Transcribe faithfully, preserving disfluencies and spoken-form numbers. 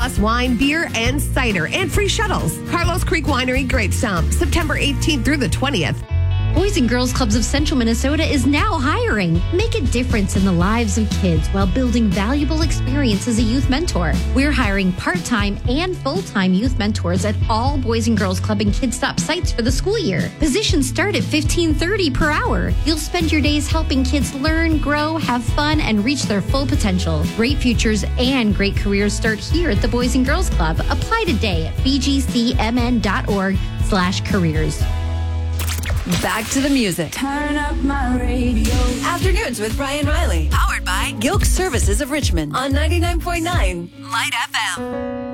plus wine, beer, and cider, and free shuttles. Carlos Creek Winery Grape Stomp, September eighteenth through the twentieth. Boys and Girls Clubs of Central Minnesota is now hiring. Make a difference in the lives of kids while building valuable experience as a youth mentor. We're hiring part-time and full-time youth mentors at all Boys and Girls Club and Kids Stop sites for the school year. Positions start at fifteen thirty per hour. You'll spend your days helping kids learn, grow, have fun, and reach their full potential. Great futures and great careers start here at the Boys and Girls Club. Apply today at b g c m n dot org slash careers. Back to the music. Turn up my radio. Afternoons with Brian Riley. Powered by Gilk Services of Richmond on ninety-nine point nine Light F M.